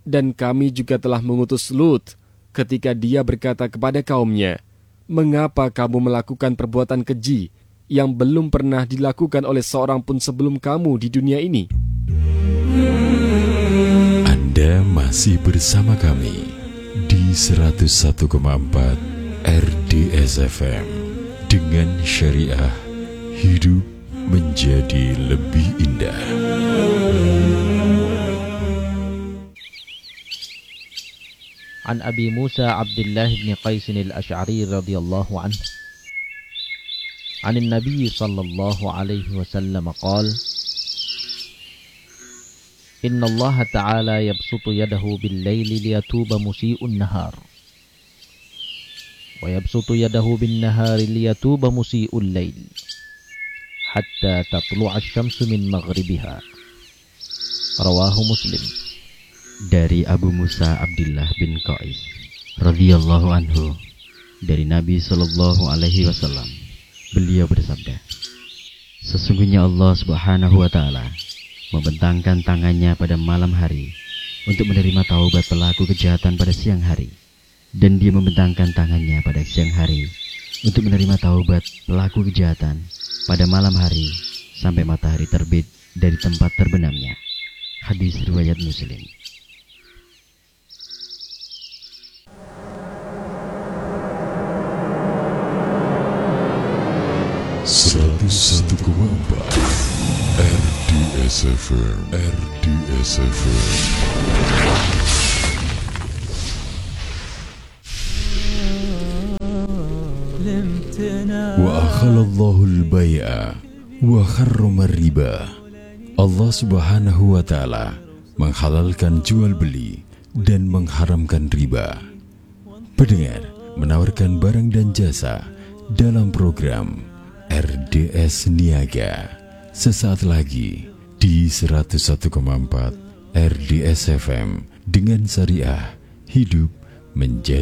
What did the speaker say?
Dan kami juga telah mengutus Lut ketika dia berkata kepada kaumnya, "Mengapa kamu melakukan perbuatan keji yang belum pernah dilakukan oleh seorang pun sebelum kamu di dunia ini?" Anda masih bersama kami di 101,4 RDS FM dengan syariah hidup menjadi lebih indah. An Abi Musa Abdullah bin Qais al-Ash'ari radhiyallahu anhu an Nabi sallallahu alaihi wasallam qala Inna Allah ta'ala yabsutu yadahu bil-laili liyatuba musii'un nahar wa yabsutu yadahu bin-nahari liyatuba musii'ul lail hatta tatlu'a asy-syamsu min maghribiha. Rawahu Muslim. Dari Abu Musa Abdullah bin Qais radhiyallahu anhu, dari Nabi sallallahu alaihi wasallam, beliau bersabda, sesungguhnya Allah Subhanahu wa taala membentangkan tangannya pada malam hari untuk menerima taubat pelaku kejahatan pada siang hari, dan dia membentangkan tangannya pada siang hari untuk menerima taubat pelaku kejahatan pada malam hari sampai matahari terbit dari tempat terbenamnya. Hadis riwayat Muslim. RDS FM. Wa akhalallahu al-bai'a wa harrama riba. Allah Subhanahu wa taala menghalalkan jual beli dan mengharamkan riba. Pendengar menawarkan barang dan jasa dalam program RDS Niaga sesaat lagi di 101,4 RDS FM dengan syariah hidup menjadi